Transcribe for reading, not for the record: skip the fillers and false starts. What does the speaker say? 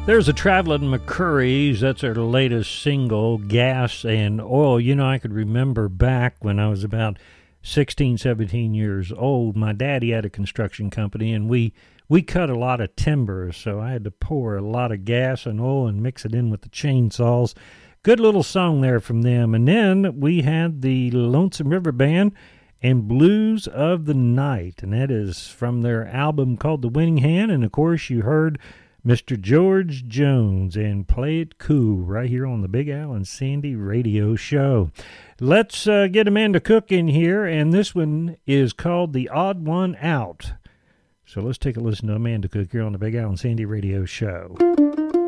There's a Traveling McCourys. That's their latest single, Gas and Oil. You know, I could remember back when I was about 16, 17 years old. My daddy had a construction company, and we cut a lot of timber, so I had to pour a lot of gas and oil and mix it in with the chainsaws. Good little song there from them. And then we had the Lonesome River Band and Blues of the Night, and that is from their album called The Winning Hand. And, of course, you heard Mr. George Jones and Play It Cool right here on the Big Al and Sandy Radio Show. Let's get Amanda Cook in here, and this one is called The Odd One Out. So let's take a listen to Amanda Cook here on the Big Al and Sandy Radio Show.